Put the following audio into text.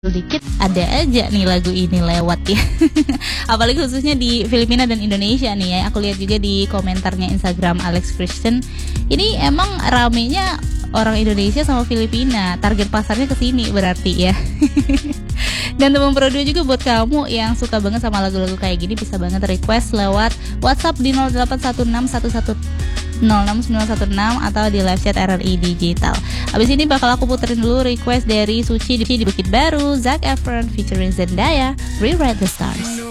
dikit ada aja nih lagu ini lewat ya. Apalagi khususnya di Filipina dan Indonesia nih ya. Aku lihat juga di komentarnya Instagram Alex Christian. Ini emang ramenya orang Indonesia sama Filipina. Target pasarnya ke sini berarti ya. Dan teman Pro2 juga buat kamu yang suka banget sama lagu-lagu kayak gini, bisa banget request lewat WhatsApp di 081611060916 atau di live chat RRI Digital. Abis ini bakal aku puterin dulu request dari Suci di Bukit Baru, Zac Efron featuring Zendaya, Rewrite the Stars.